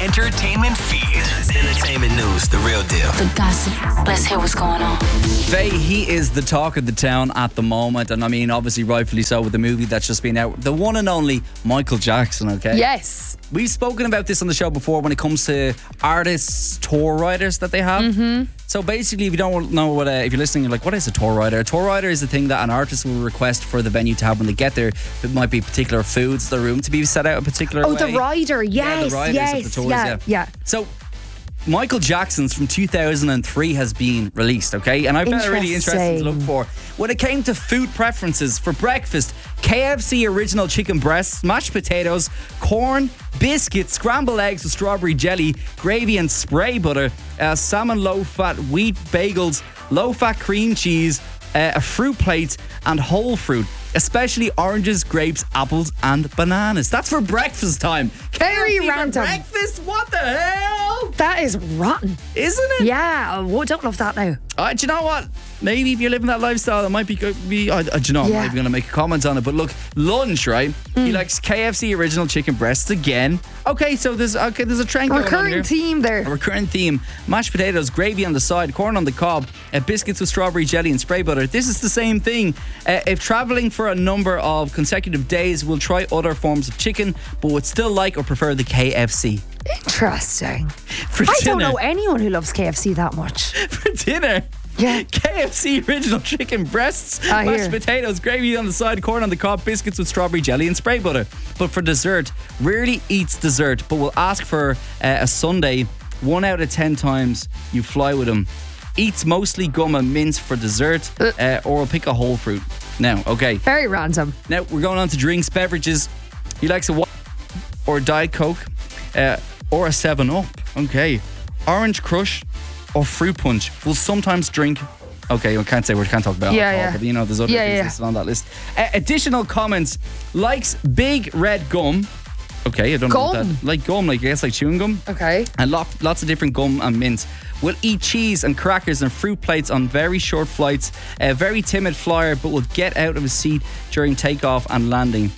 entertainment feed. Entertainment news, the real deal. The gossip. Let's hear what's going on. Faye, he is the talk of the town at the moment, and I mean, obviously, rightfully so with the movie that's just been out. The one and only Michael Jackson, okay? Yes. We've spoken about this on the show before when it comes to artists, tour riders that they have. Mm-hmm. So basically, if you don't know what, if you're listening, you're like, what is a tour rider? A tour rider is the thing that an artist will request for the venue to have when they get there. It might be particular foods, the room to be set out a particular way. The rider, yes. Yeah, the riders of the tours, yeah. So, Michael Jackson's from 2003 has been released, okay? And I found it really interesting to look for. When it came to food preferences for breakfast, KFC original chicken breasts, mashed potatoes, corn, biscuits, scrambled eggs with strawberry jelly, gravy and spray butter, salmon low-fat wheat bagels, low-fat cream cheese, a fruit plate and whole fruit, especially oranges, grapes, apples and bananas. That's for breakfast time. Very KFC random. For breakfast? What the hell? That is rotten. Isn't it? Yeah, I don't love that now. Do you know what? Maybe if you're living that lifestyle, it might be good. Do you know, I'm not even going to make a comment on it. But look, lunch, right? He likes KFC original chicken breasts again. Okay, so there's a trend going on here. Recurring theme there. A recurring theme. Mashed potatoes, gravy on the side, corn on the cob, biscuits with strawberry jelly and spray butter. This is the same thing. If travelling for a number of consecutive days, we'll try other forms of chicken, but would still like or prefer the KFC. Interesting. For I dinner, don't know anyone who loves KFC that much. For dinner. Yeah. KFC original chicken breasts, mashed potatoes, gravy on the side, corn on the cob, biscuits with strawberry jelly and spray butter. But for dessert, rarely eats dessert, but will ask for a sundae 1 out of 10 times you fly with him. Eats mostly gum and mints for dessert, or will pick a whole fruit. Now, okay. Very random. Now we're going on to drinks, beverages. He likes a water or Diet Coke, or a 7-Up. Okay. Orange Crush or fruit punch. Will sometimes drink. Okay, we can't talk about alcohol, but you know there's other things listed on that list. Additional comments: likes big red gum. Okay, I don't know what that. Like gum, like I guess like chewing gum. Okay. And lots of different gum and mints. Will eat cheese and crackers and fruit plates on very short flights. A very timid flyer, but will get out of his seat during takeoff and landing.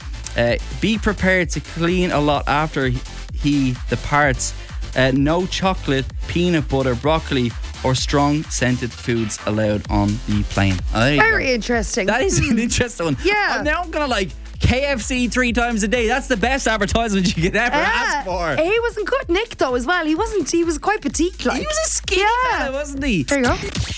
Be prepared to clean a lot after he departs. No chocolate, peanut butter, broccoli, or strong scented foods allowed on the plane. Very interesting. That is an interesting one. Yeah. I'm now going to like KFC 3 times a day. That's the best advertisement you could ever ask for. He wasn't good Nick though as well. He was quite petite like. He was a skinny fella, wasn't he? There you go.